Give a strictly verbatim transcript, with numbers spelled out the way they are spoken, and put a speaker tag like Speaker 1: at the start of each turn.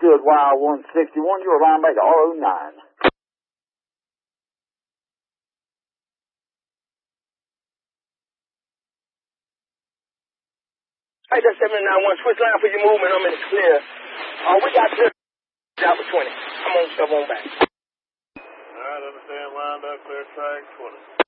Speaker 1: Understood, Y one sixty-one. You're a linebacker R oh nine.
Speaker 2: Hey, that's seven nine one. Switch line for your movement. I'm in the clear. Uh, we got clear out for twenty. I'm on stuff on back.
Speaker 3: All right, understand. Lined up, clear track, twenty.